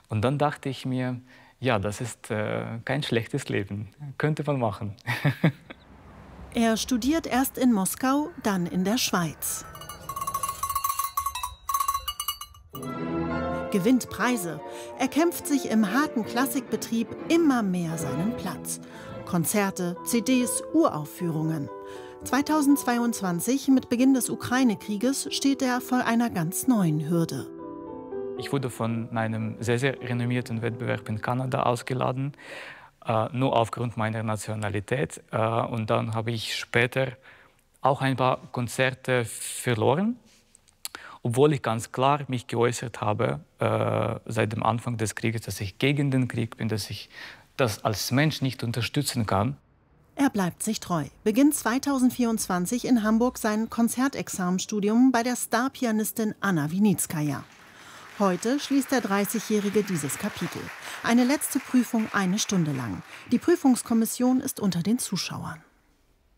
Und dann dachte ich mir, ja, das ist kein schlechtes Leben, könnte man machen. Er studiert erst in Moskau, dann in der Schweiz. Gewinnt Preise. Er kämpft sich im harten Klassikbetrieb immer mehr seinen Platz. Konzerte, CDs, Uraufführungen. 2022, mit Beginn des Ukraine-Krieges, steht er vor einer ganz neuen Hürde. Ich wurde von einem sehr, sehr renommierten Wettbewerb in Kanada ausgeladen, nur aufgrund meiner Nationalität. Und dann habe ich später auch ein paar Konzerte verloren, obwohl ich ganz klar mich geäußert habe, seit dem Anfang des Krieges, dass ich gegen den Krieg bin, dass ich das als Mensch nicht unterstützen kann. Er bleibt sich treu, beginnt 2024 in Hamburg sein Konzertexamenstudium bei der Starpianistin Anna Winizkaja. Heute schließt der 30-Jährige dieses Kapitel. Eine letzte Prüfung 1 Stunde lang. Die Prüfungskommission ist unter den Zuschauern.